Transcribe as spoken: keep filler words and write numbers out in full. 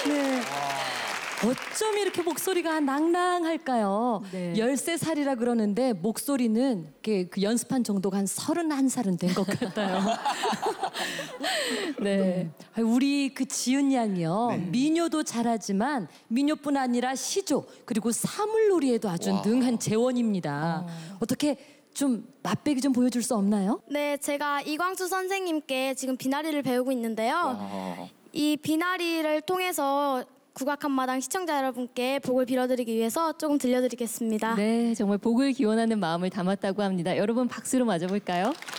네. 어쩜 이렇게 목소리가 낭낭할까요? 네. 열세 살이라 그러는데 목소리는 이렇게 그 연습한 정도가 한 서른한 살은 된 것 같아요. 네. 우리 그 지은 양이요. 네. 민요도 잘하지만 민요뿐 아니라 시조 그리고 사물놀이에도 아주 와. 능한 재원입니다. 어떻게 좀 맛배기 좀 보여줄 수 없나요? 네, 제가 이광수 선생님께 지금 비나리를 배우고 있는데요. 아, 이 비나리를 통해서 국악 한마당 시청자 여러분께 복을 빌어드리기 위해서 조금 들려드리겠습니다. 네, 정말 복을 기원하는 마음을 담았다고 합니다. 여러분 박수로 맞아볼까요?